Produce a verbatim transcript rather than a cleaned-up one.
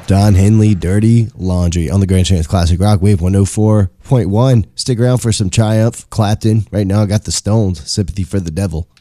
Don Henley, Dirty Laundry on the Grand Chance Classic Rock Wave one oh four point one. Stick around for some Triumph, Clapton. Right now I got the Stones, Sympathy for the Devil.